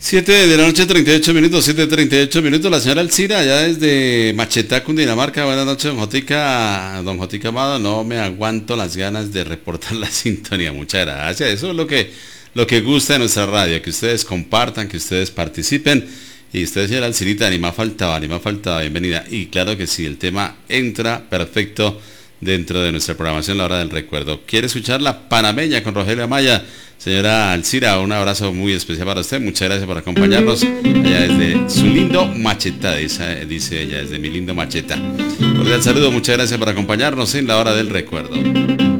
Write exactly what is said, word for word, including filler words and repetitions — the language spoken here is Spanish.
siete de la noche, treinta y ocho minutos, siete treinta y ocho minutos. La señora Alcira, allá desde Machetá, Cundinamarca. Buenas noches, don Jotica. Don Jotica Amado, no me aguanto las ganas de reportar la sintonía. Muchas gracias. Eso es lo que, lo que gusta de nuestra radio, que ustedes compartan, que ustedes participen. Y usted, señora Alcirita, ni más faltaba, ni más faltaba. Bienvenida. Y claro que sí, el tema entra perfecto dentro de nuestra programación La Hora del Recuerdo. ¿Quiere escuchar La Panameña con Rogelio Amaya? Señora Alcira, un abrazo muy especial para usted. Muchas gracias por acompañarnos allá desde su lindo Macheta, dice, dice ella, desde mi lindo Macheta. Cordial saludo, muchas gracias por acompañarnos en La Hora del Recuerdo.